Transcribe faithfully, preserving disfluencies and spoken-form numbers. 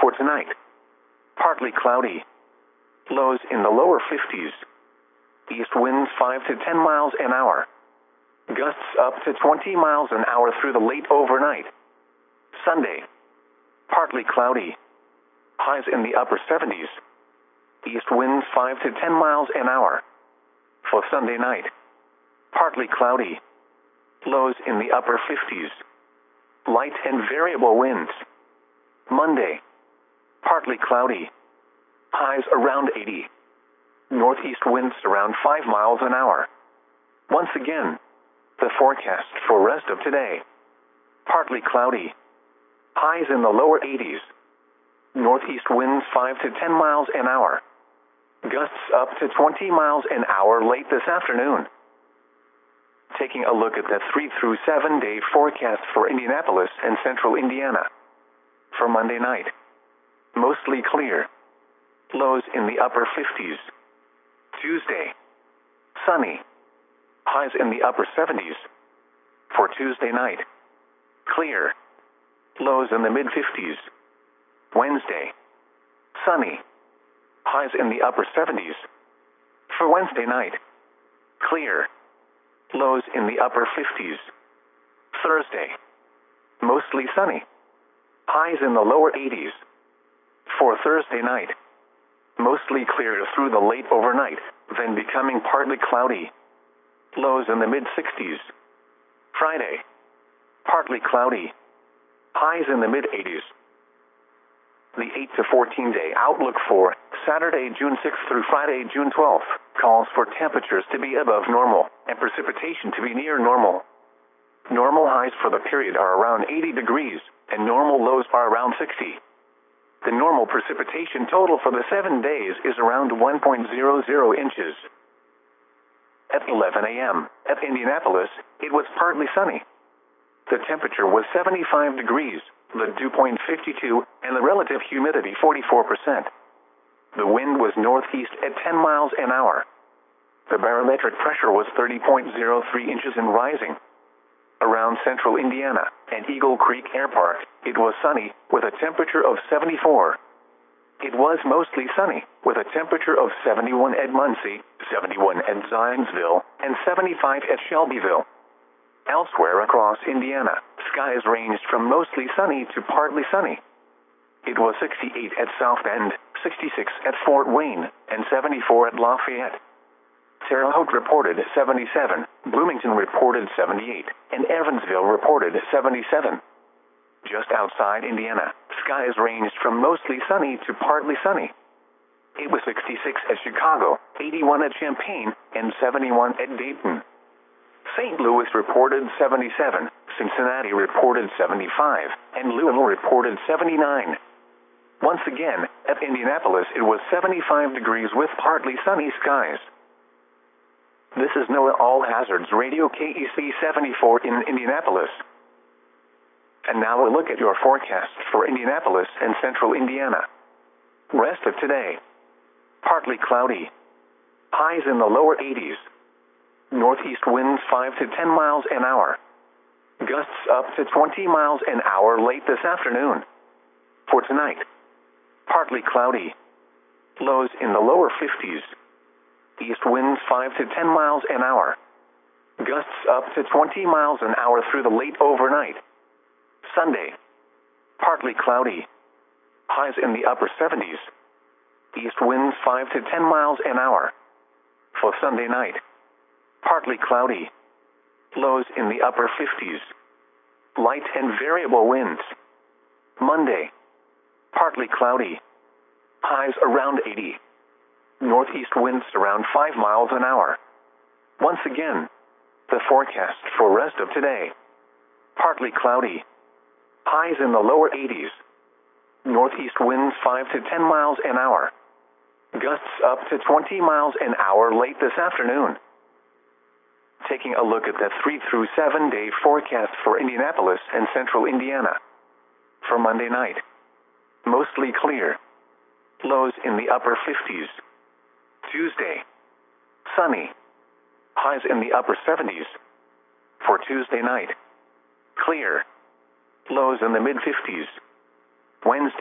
For tonight, partly cloudy. Lows in the lower fifties. East winds five to ten miles an hour. Gusts up to twenty miles an hour through the late overnight. Sunday, partly cloudy. Highs in the upper seventies. East winds five to ten miles an hour. For Sunday night, partly cloudy. Lows in the upper fifties. Light and variable winds. Monday, partly cloudy. Highs around eighty. Northeast winds around five miles an hour. Once again, the forecast for rest of today. Partly cloudy. Highs in the lower eighties. Northeast winds five to ten miles an hour. Gusts up to twenty miles an hour late this afternoon. Taking a look at the three through seven day forecast for Indianapolis and central Indiana. For Monday night, mostly clear. Lows in the upper fifties. Tuesday, sunny. Highs in the upper seventies. For Tuesday night, clear. Lows in the mid fifties. Wednesday, sunny. Highs in the upper seventies. For Wednesday night, clear. Lows in the upper fifties. Thursday, mostly sunny. Highs in the lower eighties. For Thursday night, mostly clear through the late overnight, then becoming partly cloudy. Lows in the mid sixties. Friday, partly cloudy. Highs in the mid eighties. The eight to fourteen day outlook for Saturday, June sixth through Friday, June twelfth, calls for temperatures to be above normal and precipitation to be near normal. Normal highs for the period are around eighty degrees, and normal lows are around sixty. The normal precipitation total for the seven days is around one point zero zero inches. At eleven a m at Indianapolis, it was partly sunny. The temperature was seventy-five degrees, the dew point fifty-two, and the relative humidity forty-four percent. The wind was northeast at ten miles an hour. The barometric pressure was thirty point zero three inches and rising. Around central Indiana and Eagle Creek Air Park, it was sunny with a temperature of seventy-four. It was mostly sunny with a temperature of seventy-one at Muncie, seventy-one at Zionsville, and seventy-five at Shelbyville. Elsewhere across Indiana, skies ranged from mostly sunny to partly sunny. It was sixty-eight at South Bend, sixty-six at Fort Wayne, and seventy-four at Lafayette. Terre Haute reported seventy-seven, Bloomington reported seventy-eight, and Evansville reported seventy-seven. Just outside Indiana, skies ranged from mostly sunny to partly sunny. It was sixty-six at Chicago, eighty-one at Champaign, and seventy-one at Dayton. Saint Louis reported seventy-seven, Cincinnati reported seventy-five, and Louisville reported seventy-nine. Once again, at Indianapolis it was seventy-five degrees with partly sunny skies. This is NOAA All Hazards Radio K E C seventy-four in Indianapolis. And now a look at your forecast for Indianapolis and central Indiana. Rest of today. Partly cloudy. Highs in the lower eighties. Northeast winds five to ten miles an hour. Gusts up to twenty miles an hour late this afternoon. For tonight, partly cloudy. Lows in the lower fifties. East winds five to ten miles an hour. Gusts up to twenty miles an hour through the late overnight. Sunday, partly cloudy. Highs in the upper seventies. East winds five to ten miles an hour. For Sunday night, partly cloudy. Lows in the upper fifties. Light and variable winds. Monday, partly cloudy. Highs around eighty. Northeast winds around five miles an hour. Once again, the forecast for rest of today. Partly cloudy. Highs in the lower eighties. Northeast winds five to ten miles an hour. Gusts up to twenty miles an hour late this afternoon. Taking a look at the three through seven day forecast for Indianapolis and central Indiana. For Monday night, mostly clear. Lows in the upper fifties. Tuesday, sunny. Highs in the upper seventies. For Tuesday night, clear. Lows in the mid fifties. Wednesday,